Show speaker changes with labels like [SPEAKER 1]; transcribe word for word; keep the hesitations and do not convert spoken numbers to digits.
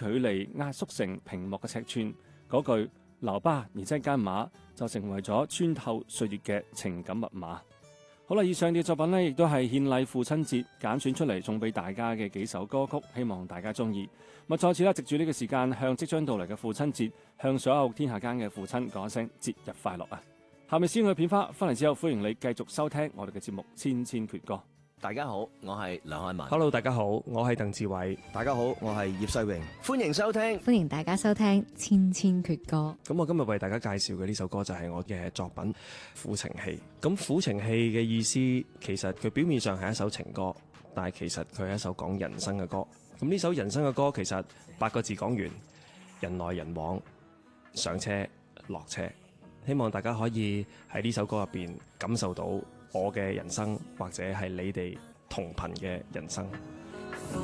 [SPEAKER 1] 距離壓縮成屏幕嘅尺寸，嗰句老爸你在幹嘛就成為咗穿透歲月嘅情感密碼。好啦，以上嘅作品呢，亦都係獻禮父親節揀選出嚟送俾大家嘅幾首歌曲，希望大家中意。咁再次啦，藉住呢個時間，向即將到嚟嘅父親節，向所有天下間嘅父親講一聲節日快樂啊！下面先去片花，翻嚟之後歡迎你繼續收聽我哋嘅節目《千千闕歌》。
[SPEAKER 2] 大家好，我係梁漢文。
[SPEAKER 3] Hello， 大家好，我係鄧志偉。
[SPEAKER 4] 大家好，我係葉世榮。
[SPEAKER 2] 歡迎收聽，
[SPEAKER 5] 歡迎大家收聽《千千闕歌》。
[SPEAKER 3] 咁我今日為大家介紹嘅呢首歌就係我嘅作品《苦情戲》。咁苦情戲嘅意思，其實佢表面上係一首情歌，但係其實佢係一首講人生嘅歌。咁呢首人生嘅歌，其實八個字講完，人來人往，上車落車。希望大家可以喺呢首歌入邊感受到我嘅人生，或者係你哋同頻嘅人生。